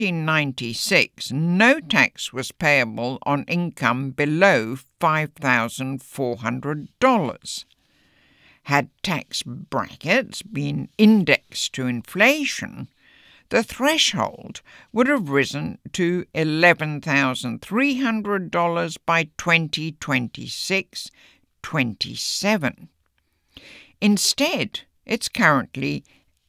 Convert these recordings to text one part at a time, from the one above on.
1996, no tax was payable on income below $5,400. Had tax brackets been indexed to inflation, the threshold would have risen to $11,300 by 2026-27. Instead, it's currently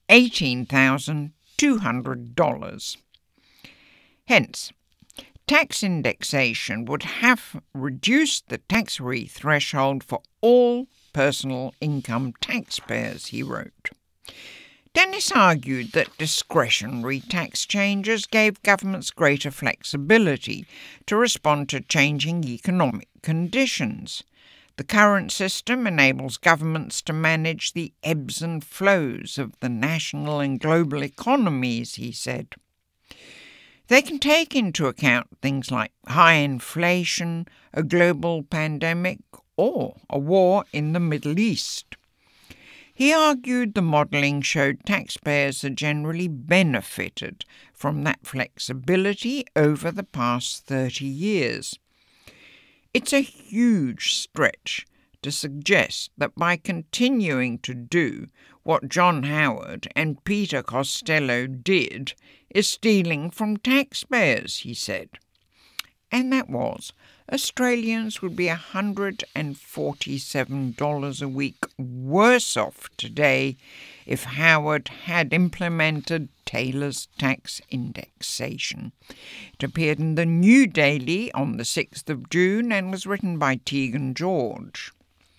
$18,200. Hence, tax indexation would have reduced the tax-free threshold for all personal income taxpayers, he wrote. Dennis argued that discretionary tax changes gave governments greater flexibility to respond to changing economic conditions. The current system enables governments to manage the ebbs and flows of the national and global economies, he said. They can take into account things like high inflation, a global pandemic, or a war in the Middle East. He argued the modelling showed taxpayers had generally benefited from that flexibility over the past 30 years. It's a huge stretch to suggest that by continuing to do what John Howard and Peter Costello did is stealing from taxpayers, he said. And that was, Australians would be $147 a week worse off today if Howard had implemented Taylor's tax indexation. It appeared in the New Daily on the 6th of June and was written by Tegan George.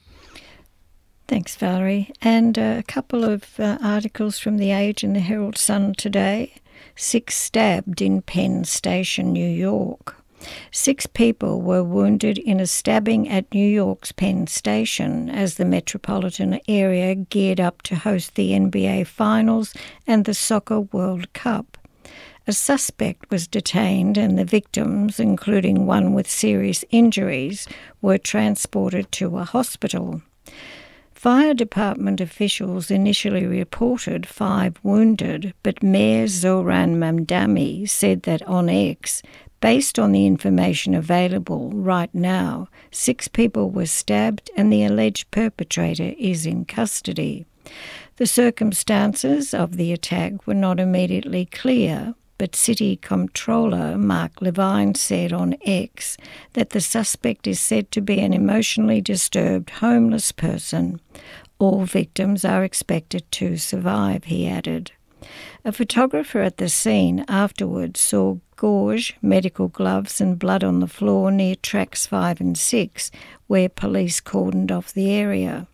Thanks, Valerie. And a couple of articles from The Age and the Herald Sun today. 6 stabbed in Penn Station, New York. 6 people were wounded in a stabbing at New York's Penn Station as the metropolitan area geared up to host the NBA Finals and the Soccer World Cup. A suspect was detained and the victims, including one with serious injuries, were transported to a hospital. Fire department officials initially reported 5 wounded, but Mayor Zoran Mamdani said that on X, based on the information available right now, 6 people were stabbed and the alleged perpetrator is in custody. The circumstances of the attack were not immediately clear, but City Comptroller Mark Levine said on X that the suspect is said to be an emotionally disturbed homeless person. All victims are expected to survive, he added. A photographer at the scene afterwards saw gauze, medical gloves and blood on the floor near tracks 5 and 6, where police cordoned off the area.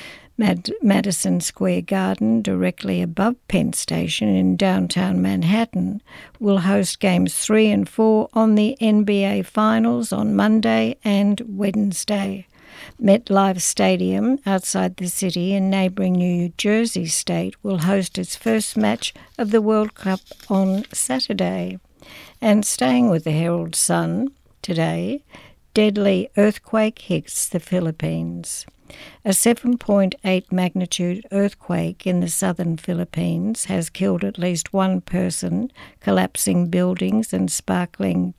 Madison Square Garden, directly above Penn Station in downtown Manhattan, will host Games 3 and 4 on the NBA Finals on Monday and Wednesday. MetLife Stadium, outside the city in neighbouring New Jersey State, will host its first match of the World Cup on Saturday. And staying with the Herald Sun today, deadly earthquake hits the Philippines. A 7.8 magnitude earthquake in the southern Philippines has killed at least 1 person, collapsing buildings and sparking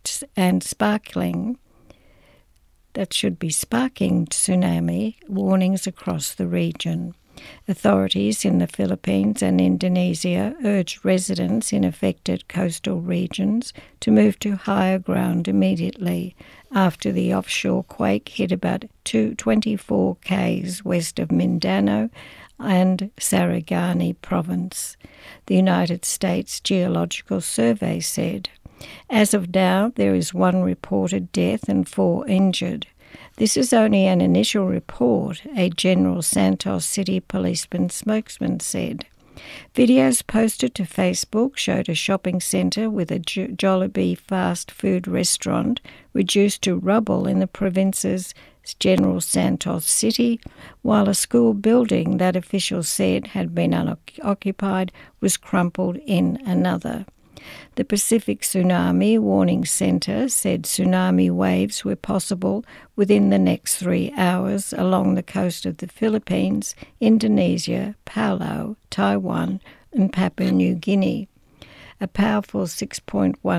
tsunami warnings across the region. Authorities in the Philippines and Indonesia urge residents in affected coastal regions to move to higher ground immediately after the offshore quake hit about 24 km west of Mindanao and Sarangani province, the United States Geological Survey said. As of now, there is 1 reported death and 4 injured. This is only an initial report, a General Santos City policeman spokesman said. Videos posted to Facebook showed a shopping centre with a Jollibee fast food restaurant reduced to rubble in the province's General Santos City, while a school building that officials said had been unoccupied was crumpled in another. The Pacific Tsunami Warning Centre said tsunami waves were possible within the next 3 hours along the coast of the Philippines, Indonesia, Palau, Taiwan and Papua New Guinea. a powerful 6.1